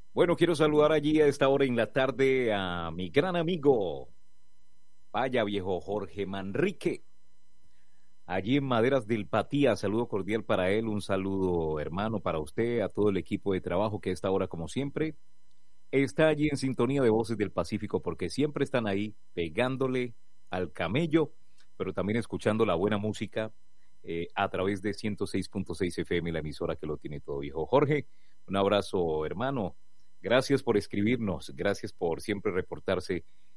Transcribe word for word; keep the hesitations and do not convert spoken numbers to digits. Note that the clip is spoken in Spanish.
Bueno, quiero saludar allí a esta hora en la tarde a mi gran amigo, vaya viejo Jorge Manrique, allí en Maderas del Patía. Saludo cordial para él, un saludo hermano para usted, a todo el equipo de trabajo que a esta hora, como siempre, está allí en sintonía de Voces del Pacífico, porque siempre están ahí pegándole al camello, pero también escuchando la buena música eh, a través de ciento seis punto seis F M, la emisora que lo tiene todo. Viejo Jorge, un abrazo hermano. Gracias por escribirnos, gracias por siempre reportarse